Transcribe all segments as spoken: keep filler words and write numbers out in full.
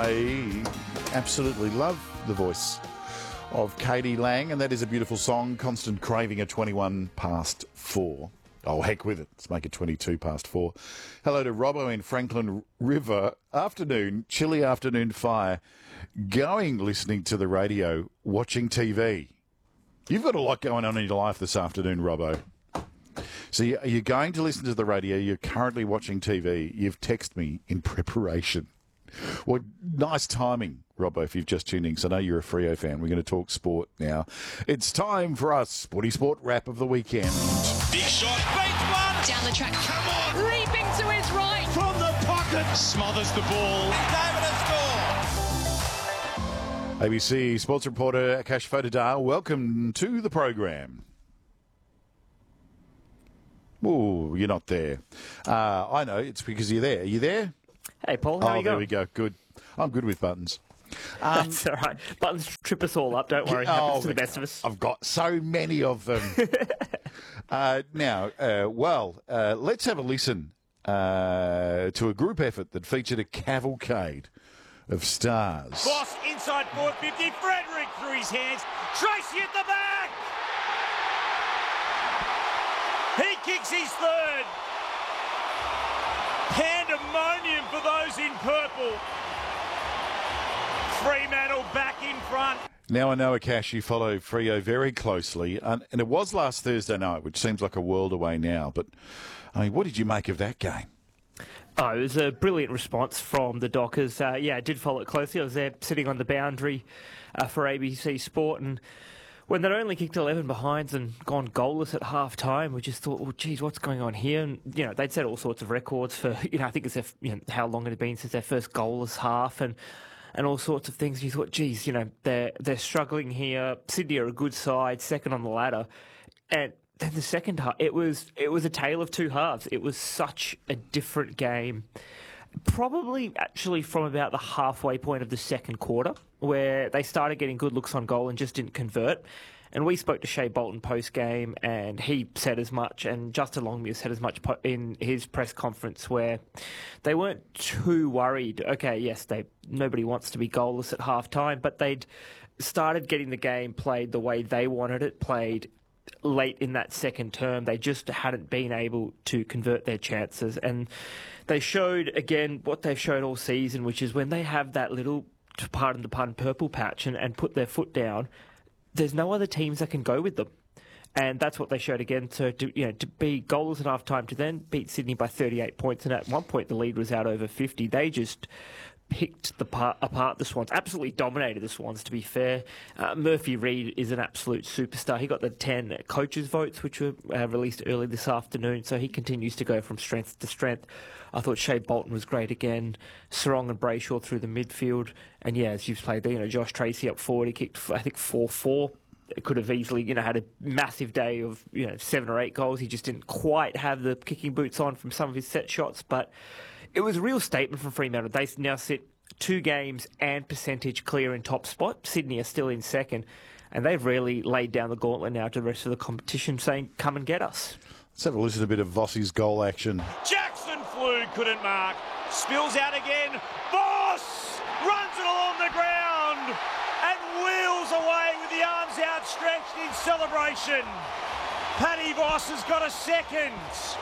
I absolutely love the voice of Katie Lang, and that is a beautiful song, Constant Craving at twenty-one past four. Oh, heck with it. Let's make it twenty-two past four. Hello to Robbo in Franklin River. Afternoon, chilly afternoon fire. Going, listening to the radio, watching T V. You've got a lot going on in your life this afternoon, Robbo. So you're going to listen to the radio, you're currently watching T V, you've texted me in preparation. Well, nice timing, Robbo, if you've just tuned in, because I know you're a Freo fan. We're going to talk sport now. It's time for us, Sporty Sport Wrap of the weekend. Big shot, beats one! Down the track. Come on! Leaping to his right! From the pocket! Smothers the ball. David has scored! A B C sports reporter Akash Fotodar, welcome to the program. Oh, you're not there. Uh, I know, it's because you're there. Are you there? Hey, Paul, how oh, are you there going? we go. Good. I'm good with buttons. Um, That's all right. Buttons trip us all up, don't worry. It happens oh, to the best of us. I've got so many of them. uh, now, uh, well, uh, let's have a listen uh, to a group effort that featured a cavalcade of stars. Boss inside four fifty. Frederick through his hands. Tracy at the back. He kicks his third. Pandemonium for those in purple. Fremantle back in front. Now I know, Akash, you follow Freo very closely, and, and it was last Thursday night, which seems like a world away now, but I mean, what did you make of that game? Oh, it was a brilliant response from the Dockers. Uh, yeah, I did follow it closely. I was there sitting on the boundary uh, for A B C Sport, and when they'd only kicked eleven behinds and gone goalless at half time, we just thought, well, geez, what's going on here? And, you know, they'd set all sorts of records for, you know, I think it's their, you know, how long it had been since their first goalless half and, and all sorts of things. And you thought, geez, you know, they're, they're struggling here. Sydney are a good side, second on the ladder. And then the second half, it was, it was a tale of two halves. It was such a different game. Probably actually from about the halfway point of the second quarter, where they started getting good looks on goal and just didn't convert. And we spoke to Shea Bolton post-game, and he said as much, and Justin Longmuir said as much in his press conference, where they weren't too worried. Okay, yes, they nobody wants to be goalless at half-time, but they'd started getting the game played the way they wanted it played late in that second term. They just hadn't been able to convert their chances, and they showed again what they've shown all season, which is when they have that little, pardon the pun, purple patch and, and put their foot down, there's no other teams that can go with them. And that's what they showed again. So to, you know, to be goalless at half time, to then beat Sydney by thirty-eight points, and at one point the lead was out over fifty. They just picked the part, apart the Swans, absolutely dominated the Swans, to be fair. Uh, Murphy Reid is an absolute superstar. He got the ten coaches' votes, which were uh, released early this afternoon, so he continues to go from strength to strength. I thought Shea Bolton was great again. Sarong and Brayshaw through the midfield. And yeah, as you've played there, you know, Josh Tracy up forward, he kicked, I think, four four. It could have easily, you know, had a massive day of, you know, seven or eight goals. He just didn't quite have the kicking boots on from some of his set shots, but it was a real statement from Fremantle. They now sit two games and percentage clear in top spot. Sydney are still in second, and they've really laid down the gauntlet now to the rest of the competition, saying, come and get us. Let's have a listen to a bit of Vossi's goal action. Jackson flew, couldn't mark. Spills out again. Voss runs it along the ground and wheels away with the arms outstretched in celebration. Paddy Voss has got a second.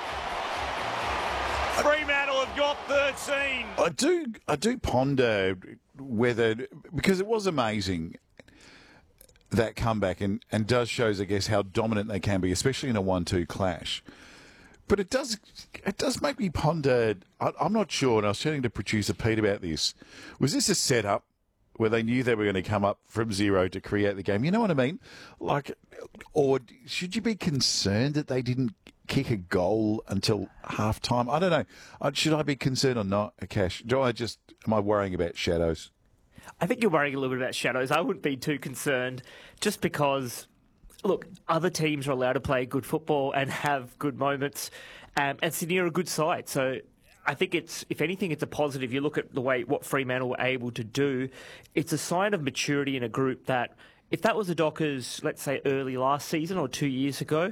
Fremantle have got thirteen. I do, I do ponder whether, because it was amazing, that comeback, and, and does shows, I guess, how dominant they can be, especially in a one two clash. But it does, it does make me ponder. I, I'm not sure, and I was chatting to producer Pete about this. Was this a setup where they knew they were going to come up from zero to create the game? You know what I mean? Like, or should you be concerned that they didn't kick a goal until half time? I don't know. Should I be concerned or not, Akash? Do I just, am I worrying about shadows? I think you're worrying a little bit about shadows. I wouldn't be too concerned, just because, look, other teams are allowed to play good football and have good moments, um, and Sydney are a good side. So I think it's, if anything, it's a positive. You look at the way what Fremantle were able to do, it's a sign of maturity in a group that, if that was the Dockers, let's say, early last season or two years ago,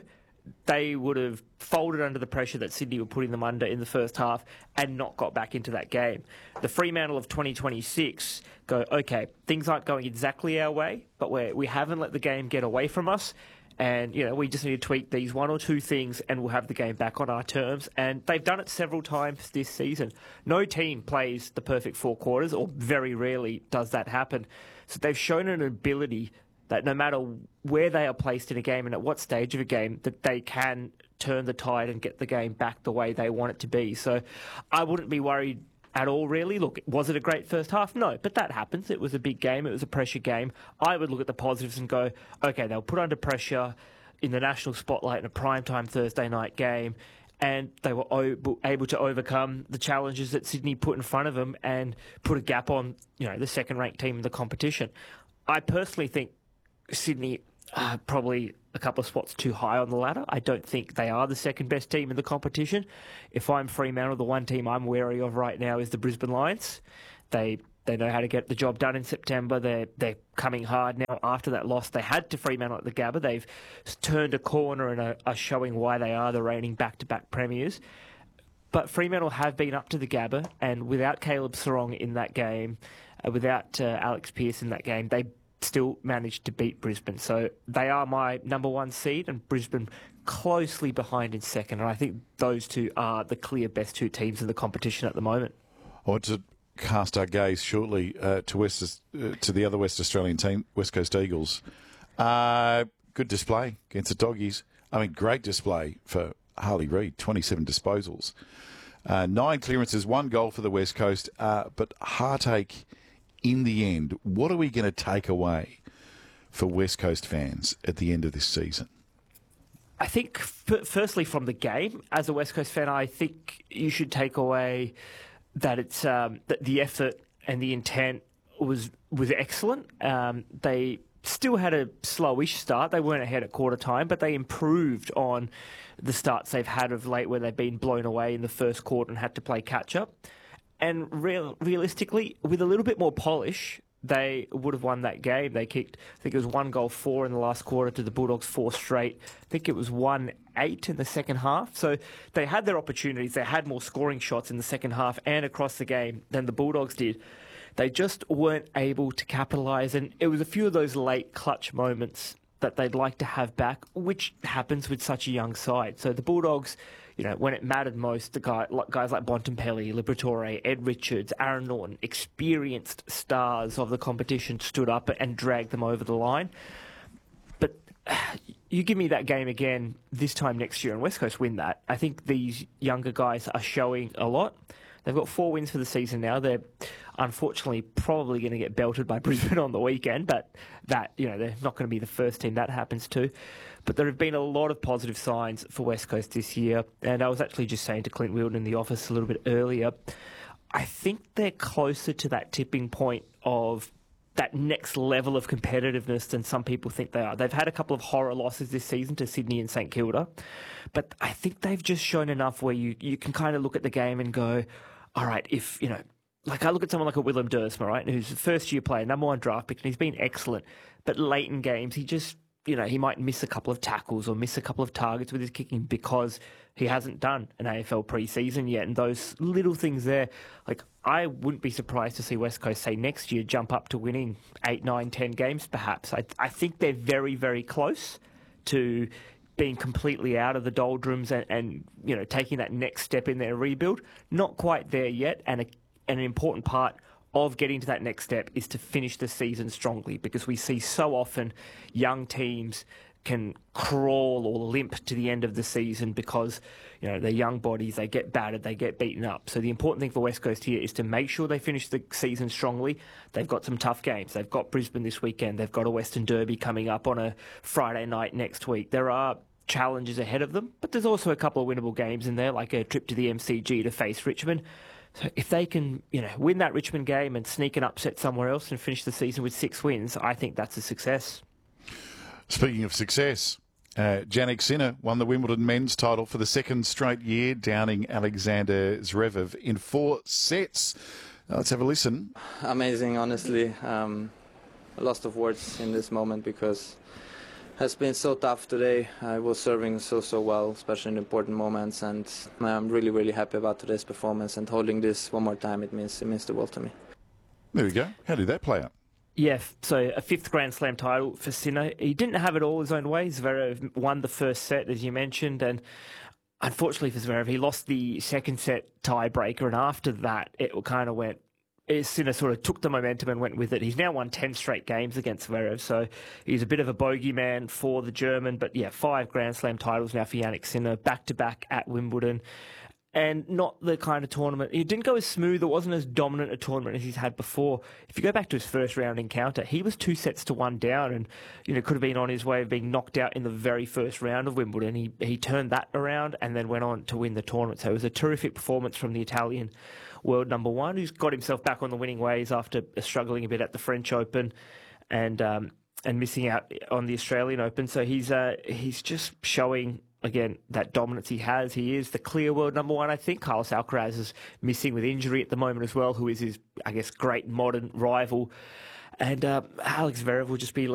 they would have folded under the pressure that Sydney were putting them under in the first half and not got back into that game. The Fremantle of twenty twenty-six go, okay, things aren't going exactly our way, but we're, we haven't let the game get away from us. And, you know, we just need to tweak these one or two things and we'll have the game back on our terms. And they've done it several times this season. No team plays the perfect four quarters, or very rarely does that happen. So they've shown an ability that no matter where they are placed in a game and at what stage of a game, that they can turn the tide and get the game back the way they want it to be. So I wouldn't be worried at all, really. Look, was it a great first half? No, but that happens. It was a big game. It was a pressure game. I would look at the positives and go, okay, they'll put under pressure in the national spotlight in a primetime Thursday night game, and they were able to overcome the challenges that Sydney put in front of them and put a gap on, you know, the second-ranked team in the competition. I personally think Sydney uh, probably a couple of spots too high on the ladder. I don't think they are the second best team in the competition. If I'm Fremantle, the one team I'm wary of right now is the Brisbane Lions. They they know how to get the job done in September. They're they're coming hard now after that loss they had to Fremantle at the Gabba. They've turned a corner and are, are showing why they are the reigning back-to-back premiers. But Fremantle have been up to the Gabba, and without Caleb Sarong in that game, uh, without uh, Alex Pearce in that game, they still managed to beat Brisbane. So they are my number one seed, and Brisbane closely behind in second. And I think those two are the clear best two teams in the competition at the moment. I want to cast our gaze shortly uh, to West uh, to the other West Australian team, West Coast Eagles. Uh, good display against the Doggies. I mean, great display for Harley Reid, twenty-seven disposals. Uh, nine clearances, one goal for the West Coast, uh, but heartache in the end. What are we going to take away for West Coast fans at the end of this season? I think, f- firstly, from the game, as a West Coast fan, I think you should take away that it's um, that the effort and the intent was was excellent. Um, they still had a slowish start. They weren't ahead at quarter time, but they improved on the starts they've had of late, where they've been blown away in the first quarter and had to play catch up. And real, realistically, with a little bit more polish, they would have won that game. They kicked, I think it was one goal four in the last quarter to the Bulldogs, four straight. I think it was one eight in the second half. So they had their opportunities. They had more scoring shots in the second half and across the game than the Bulldogs did. They just weren't able to capitalise. And it was a few of those late clutch moments that they'd like to have back, which happens with such a young side. So the Bulldogs, you know, when it mattered most, the guy, guys like Bontempelli, Liberatore, Ed Richards, Aaron Norton, experienced stars of the competition, stood up and dragged them over the line. But you give me that game again this time next year and West Coast win that, I think these younger guys are showing a lot. They've got four wins for the season now. They're unfortunately probably going to get belted by Brisbane on the weekend, but that, you know, they're not going to be the first team that happens to. But there have been a lot of positive signs for West Coast this year. And I was actually just saying to Clint Wilden in the office a little bit earlier, I think they're closer to that tipping point of that next level of competitiveness than some people think they are. They've had a couple of horror losses this season to Sydney and St Kilda, but I think they've just shown enough where you, you can kind of look at the game and go, all right, if, you know, like I look at someone like a Willem Dersma, right, who's a first-year player, number one draft pick, and he's been excellent, but late in games, he just, you know, he might miss a couple of tackles or miss a couple of targets with his kicking because he hasn't done an A F L pre-season yet. And those little things there, like, I wouldn't be surprised to see West Coast, say, next year jump up to winning eight, nine, ten games perhaps. I, I think they're very, very close to being completely out of the doldrums and, and, you know, taking that next step in their rebuild. Not quite there yet, and, a, and an important part of getting to that next step is to finish the season strongly, because we see so often young teams can crawl or limp to the end of the season because, you know, they're young bodies, they get battered, they get beaten up. So the important thing for West Coast here is to make sure they finish the season strongly. They've got some tough games. They've got Brisbane this weekend. They've got a Western Derby coming up on a Friday night next week. There are challenges ahead of them, but there's also a couple of winnable games in there, like a trip to the M C G to face Richmond. So if they can, you know, win that Richmond game and sneak an upset somewhere else and finish the season with six wins, I think that's a success. Speaking of success, uh, Jannik Sinner won the Wimbledon men's title for the second straight year, downing Alexander Zverev in four sets. Uh, let's have a listen. Amazing, honestly. Um, lost of words in this moment because has been so tough today. I was serving so, so well, especially in important moments, and I'm really, really happy about today's performance, and holding this one more time, it means, it means the world to me. There we go. How did that play out? Yeah, so a fifth Grand Slam title for Sinner. He didn't have it all his own way. Zverev won the first set, as you mentioned, and unfortunately for Zverev, he lost the second set tiebreaker, and after that, it kind of went... Sinner sort of took the momentum and went with it. He's now won ten straight games against Zverev, so he's a bit of a bogeyman for the German. But yeah, five Grand Slam titles now for Jannik Sinner, back-to-back at Wimbledon. And not the kind of tournament... It didn't go as smooth. It wasn't as dominant a tournament as he's had before. If you go back to his first round encounter, he was two sets to one down and, you know, could have been on his way of being knocked out in the very first round of Wimbledon. He, he turned that around and then went on to win the tournament. So it was a terrific performance from the Italian world number one, who's got himself back on the winning ways after struggling a bit at the French Open and um, and missing out on the Australian Open. So he's uh, he's just showing... Again, that dominance he has. He is the clear world number one, I think. Carlos Alcaraz is missing with injury at the moment as well, who is his, I guess, great modern rival. And uh, Alex Zverev will just be